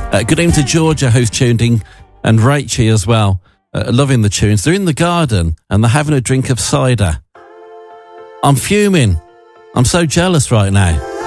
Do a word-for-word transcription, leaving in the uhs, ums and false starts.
Uh, good evening to Georgia, who's tuned in, and Rachie as well. Uh, loving the tunes. They're in the garden and they're having a drink of cider. I'm fuming. I'm so jealous right now.